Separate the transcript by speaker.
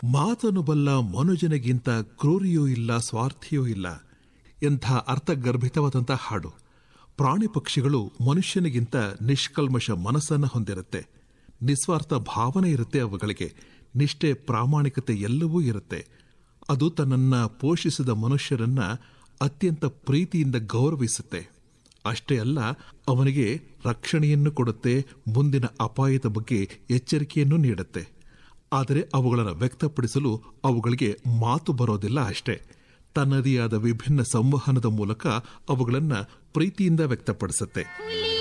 Speaker 1: ಮಾತನು ಬಲ್ಲ ಮನುಜನಿಗಿಂತ ಕ್ರೂರಿಯೂ ಇಲ್ಲ, ಸ್ವಾರ್ಥಿಯೂ ಇಲ್ಲ. ಎಂಥ ಅರ್ಥಗರ್ಭಿತವಾದಂಥ ಹಾಡು. ಪ್ರಾಣಿ ಪಕ್ಷಿಗಳು ಮನುಷ್ಯನಿಗಿಂತ ನಿಷ್ಕಲ್ಮಶ ಮನಸ್ಸನ್ನು ಹೊಂದಿರುತ್ತೆ. ನಿಸ್ವಾರ್ಥ ಭಾವನೆ ಇರುತ್ತೆ ಅವುಗಳಿಗೆ. ನಿಷ್ಠೆ, ಪ್ರಾಮಾಣಿಕತೆ ಎಲ್ಲವೂ ಇರುತ್ತೆ. ಅದು ತನ್ನನ್ನ ಪೋಷಿಸಿದ ಮನುಷ್ಯರನ್ನ ಅತ್ಯಂತ ಪ್ರೀತಿಯಿಂದ ಗೌರವಿಸುತ್ತೆ. ಅಷ್ಟೇ ಅಲ್ಲ, ಅವನಿಗೆ ರಕ್ಷಣೆಯನ್ನು ಕೊಡುತ್ತೆ, ಮುಂದಿನ ಅಪಾಯದ ಬಗ್ಗೆ ಎಚ್ಚರಿಕೆಯನ್ನು ನೀಡುತ್ತೆ. ಆದರೆ ಅವುಗಳನ್ನು ವ್ಯಕ್ತಪಡಿಸಲು ಅವುಗಳಿಗೆ ಮಾತು ಬರೋದಿಲ್ಲ ಅಷ್ಟೇ. ತನ್ನದೇ ಆದ ವಿಭಿನ್ನ ಸಂವಹನದ ಮೂಲಕ ಅವುಗಳನ್ನು ಪ್ರೀತಿಯಿಂದ ವ್ಯಕ್ತಪಡಿಸುತ್ತೆ.